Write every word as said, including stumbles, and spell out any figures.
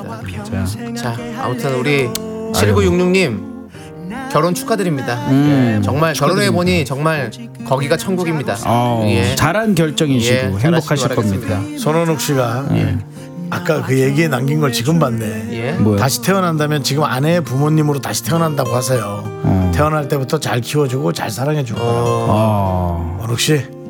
맞습니다. 자, 아무튼 우리 칠구육육 님 결혼 축하드립니다. 음, 예, 정말 결혼해 보니 정말 거기가 천국입니다. 어, 예. 잘한 결정이시고 예, 행복하실 잘하시기 겁니다. 바라겠습니다. 손원욱 씨가 예. 아까 그 얘기에 남긴 걸 지금 봤네. 예. 뭐요? 다시 태어난다면 지금 아내의 부모님으로 다시 태어난다고 하세요. 어. 태어날 때부터 잘 키워주고 잘 사랑해주고. 어, 어. 원욱 씨